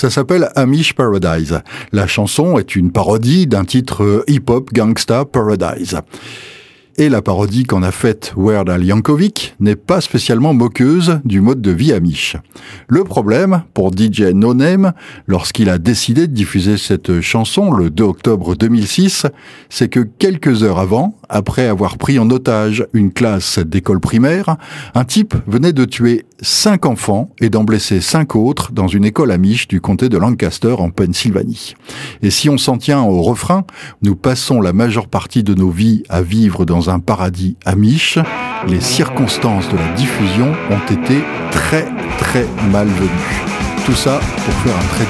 Ça s'appelle Amish Paradise. La chanson est une parodie d'un titre hip-hop Gangsta Paradise. Et la parodie qu'en a faite Weird Al Yankovic n'est pas spécialement moqueuse du mode de vie amish. Le problème, pour DJ No Name, lorsqu'il a décidé de diffuser cette chanson le 2 octobre 2006, c'est que quelques heures avant, après avoir pris en otage une classe d'école primaire, un type venait de tuer 5 enfants et d'en blesser 5 autres dans une école amish du comté de Lancaster en Pennsylvanie. Et si on s'en tient au refrain, nous passons la majeure partie de nos vies à vivre dans un paradis amish. Les circonstances de la diffusion ont été très malvenues. Tout ça pour faire un trait